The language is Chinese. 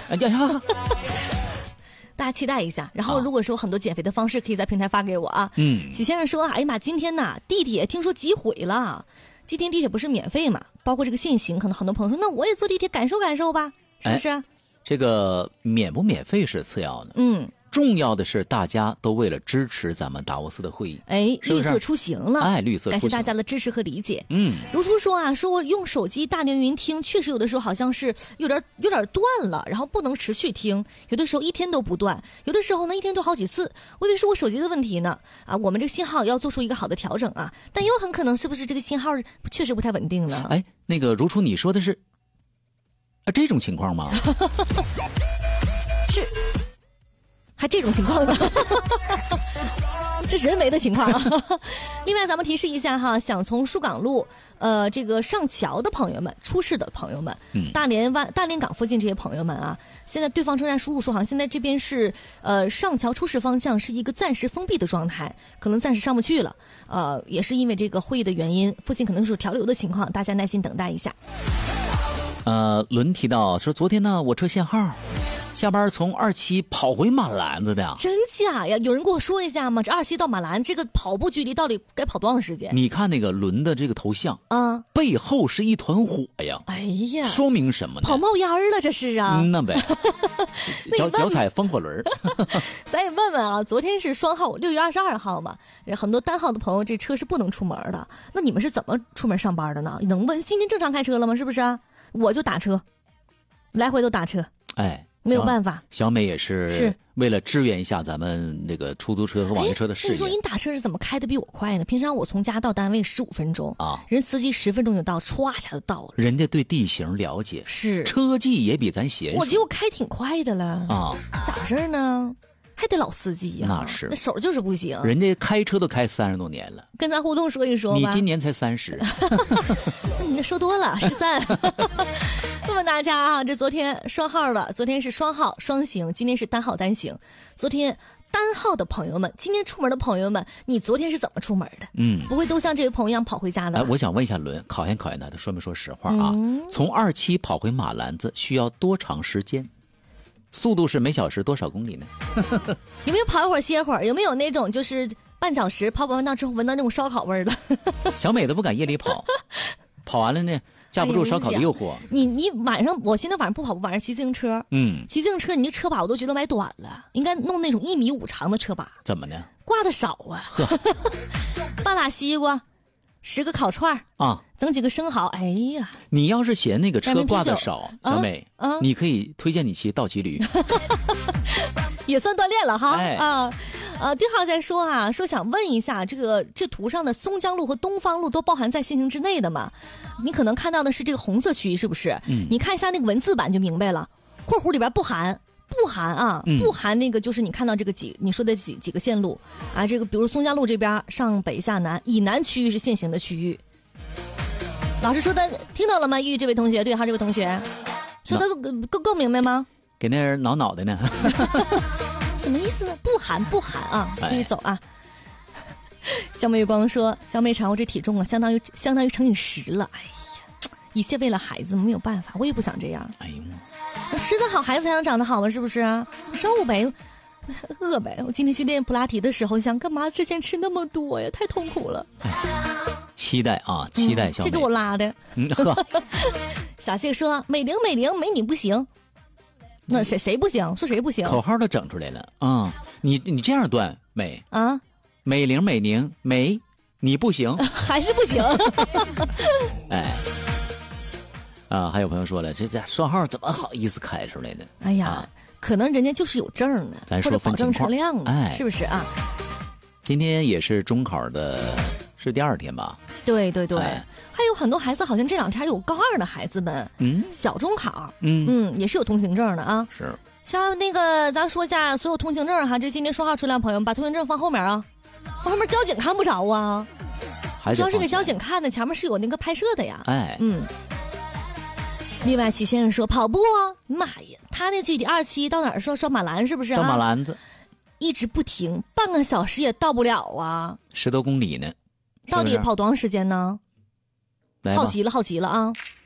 哎呀， 大家期待一下。然后如果说很多减肥的方式，可以在平台发给我啊。许先生说，哎呀妈，今天呐地铁听说积毁了，今天地铁不是免费嘛，包括这个限行，可能很多朋友说，那我也坐地铁感受感受吧，是不是？ 这个免不免费是次要的，重要的是大家都为了支持咱们达沃斯的会议， 绿色出行了， 绿色出行， 感谢大家的支持和理解。如初说啊，说用手机大连云听，确实有的时候好像是有点断了，然后不能持续听，有的时候一天都不断，有的时候呢一天都好几次。我以为是我手机的问题呢，我们这个信号要做出一个好的调整啊，但也有很可能是不是这个信号确实不太稳定了？ 那个如初你说的是这种情况吗？ 是。还这种情况呢？这是人为的情况啊。另外咱们提示一下哈，想从疏港路这个上桥的朋友们，出事的朋友们，大连港附近这些朋友们啊，现在对方正在输入说，好像现在这边是上桥出事方向是一个暂时封闭的状态，可能暂时上不去了。也是因为这个会议的原因，附近可能是有调流的情况，大家耐心等待一下。 伦提到说，昨天呢我车限号，下班从27跑回马兰子的。 真假呀？有人跟我说一下吗？这27到马兰这个跑步距离到底该跑多长时间？ 你看那个伦的这个头像背后是一团火呀！哎呀，说明什么呢？ 跑冒烟了，这是啊。 那呗，脚踩风火轮。 咱也问问啊，昨天是双号，6月22号嘛，很多单号的朋友这车是不能出门的，那你们是怎么出门上班的呢？能问今天正常开车了吗？是不是啊？我就打车，来回都打车。没有办法， 小美也是为了支援一下咱们那个出租车和网约车的事业。你说你打车是怎么开的比我快呢？平常我从家到单位15分钟人司机10分钟就到，歘一下就到了。 人家对地形了解， 是车技也比咱娴熟。 我觉得我开挺快的了咋回事呢？还得老司机呀，那手就是不行。 人家开车都开30多年了， 跟咱互动说一说吧。 你今年才30， 那你说多了13。问问大家啊，这昨天双号了，昨天是双号双行，今天是单号单行。昨天单号的朋友们，今天出门的朋友们，你昨天是怎么出门的？不会都像这位朋友一样跑回家的？ 我想问一下伦，考验他，他说没说实话啊？从27跑回马兰子需要多长时间？速度是每小时多少公里呢？ 有没有跑一会儿歇会儿？有没有那种就是半小时跑完道之后闻到那种烧烤味儿了？ 小美都不敢夜里跑，跑完了呢架不住烧烤的诱惑。 你晚上，我现在晚上不跑步，晚上骑自行车。骑自行车你这车把我都觉得买短了，应该弄那种1.5米长的车把。 怎么呢？ 挂的少啊。半拉西瓜，10个烤串整几个生蚝。哎呀， 你要是嫌那个车挂的少，小美，你可以推荐你骑道奇驴， 也算锻炼了哈。对号在说说想问一下，这图上的松江路和东方路都包含在限行之内的吗？你可能看到的是这个红色区域，是不是？你看一下那个文字版就明白了，括弧里边不含不含那个，就是你看到这个你说的几个线路这个比如松江路这边上北下南，以南区域是限行的区域。老师说的听到了吗？玉这位同学，对哈，这位同学说的够明白吗？ 给那人挠脑袋呢。 什么意思呢？不含继续走啊。小美月光说，小美尝我这体重相当于乘以10了。哎呀，一切为了孩子，没有办法，我也不想这样。哎呀，吃得好孩子才能长得好吗？是不是啊？瘦呗，饿呗。我今天去练普拉提的时候想，干嘛之前吃那么多呀？太痛苦了。 期待期待小美。 这给我拉的。小谢说，美玲没你不行。那谁不行？说谁不行？ 口号都整出来了你这样断美美玲美你不行， 还是不行。 还有朋友说了，这双号怎么好意思开出来的？ 哎呀，可能人家就是有证呢， 咱说保证车辆呢，是不是啊？ 今天也是中考的，是第2天吧？ 对，还有很多孩子，好像这2天还有高2的孩子们，小中考，也是有通行证的啊。 是， 像那个咱说一下所有通行证哈，这今天双号车辆朋友们把通行证放后面放后面交警看不着啊。主要是给交警看的，前面是有那个拍摄的呀。另外曲先生说跑步妈呀，他那具体27到哪儿说马兰是不是？ 到马兰子。 一直不停，半个小时也到不了啊 ，10多公里呢， 到底跑多长时间呢？好奇了啊！